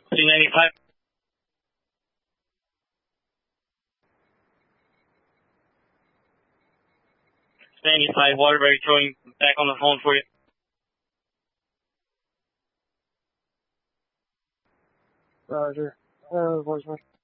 395. 95, Waterbury throwing back on the phone for you. Roger. Voicemail.